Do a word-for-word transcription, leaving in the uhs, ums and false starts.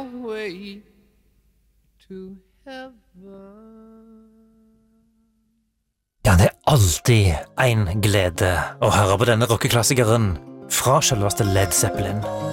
stairway to heaven. Ja, det er alltid en glede å høre på denne rockeklassikeren fra selveste Led Zeppelin.